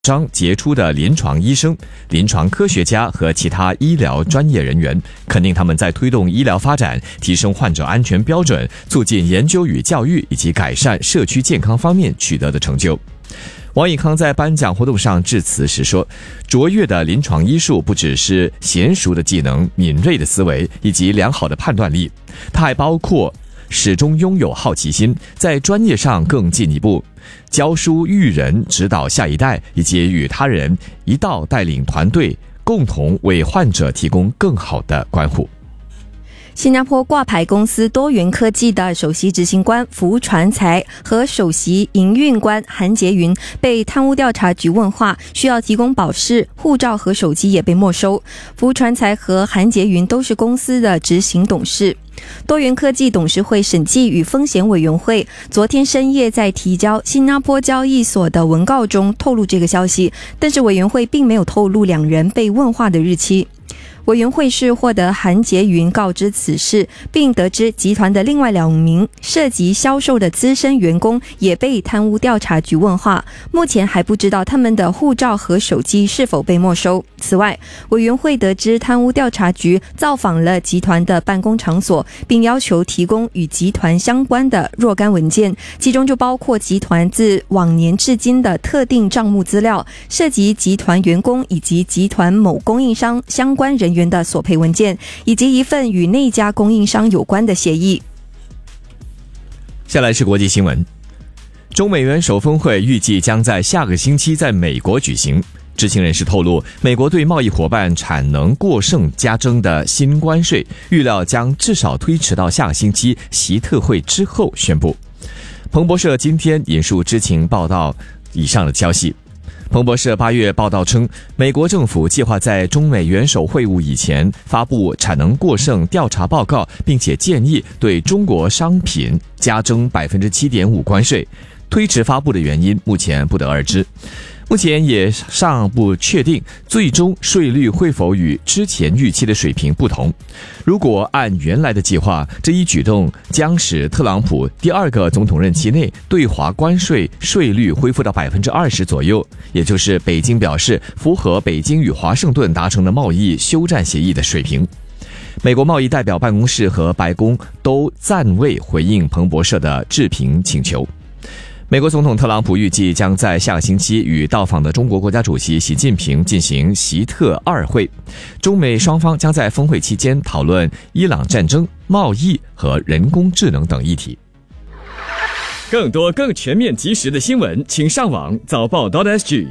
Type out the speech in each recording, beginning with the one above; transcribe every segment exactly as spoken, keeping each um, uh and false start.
张杰出的临床医生、临床科学家和其他医疗专业人员，肯定他们在推动医疗发展、提升患者安全标准、促进研究与教育以及改善社区健康方面取得的成就。王以康在颁奖活动上致辞时说，卓越的临床医术不只是娴熟的技能、敏锐的思维以及良好的判断力，它还包括始终拥有好奇心，在专业上更进一步，教书育人，指导下一代，以及与他人一道带领团队，共同为患者提供更好的关护。 新加坡挂牌公司多元科技的首席执行官福传财和首席营运官韩杰云被贪污调查局问话，需要提供保释，护照和手机也被没收。福传财和韩杰云都是公司的执行董事。多元科技董事会审计与风险委员会昨天深夜在提交新加坡交易所的文告中透露这个消息，但是委员会并没有透露两人被问话的日期。委员会是获得韩杰云告知此事，并得知集团的另外两名涉及销售的资深员工也被贪污调查局问话，目前还不知道他们的护照和手机是否被没收。此外，委员会得知贪污调查局造访了集团的办公场所，并要求提供与集团相关的若干文件，其中就包括集团自往年至今的特定账目资料、涉及集团员工以及集团某供应商相关人员的索赔文件，以及一份与那家供应商有关的协议。 下来是国际新闻。中美元首峰会预计将在下个星期在美国举行。知情人士透露，美国对贸易伙伴产能过剩加征的新关税预料将至少推迟到下个星期习特会之后宣布。彭博社今天引述知情报道以上的消息。彭博社八月报道称，美国政府计划在中美元首会晤以前发布产能过剩调查报告，并且建议对中国商品加征 百分之七点五 关税。推迟发布的原因目前不得而知。目前也尚不确定最终税率会否与之前预期的水平不同。如果按原来的计划，这一举动将使特朗普第二个总统任期内对华关税税率恢复到 百分之二十 左右，也就是北京表示符合北京与华盛顿达成的贸易休战协议的水平。美国贸易代表办公室和白宫都暂未回应彭博社的置评请求。美国总统特朗普预计将在下个星期与到访的中国国家主席习近平进行习特二会，中美双方将在峰会期间讨论伊朗战争、贸易和人工智能等议题。 更多更全面及时的新闻，请上网早报 .sg。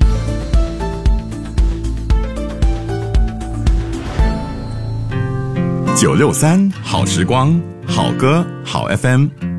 九六三好时光，好歌好 F M。